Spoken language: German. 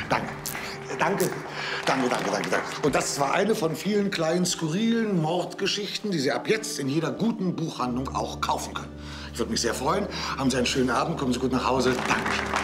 Danke. Danke. Danke. Und das war eine von vielen kleinen, skurrilen Mordgeschichten, die Sie ab jetzt in jeder guten Buchhandlung auch kaufen können. Ich würde mich sehr freuen. Haben Sie einen schönen Abend. Kommen Sie gut nach Hause. Dankeschön.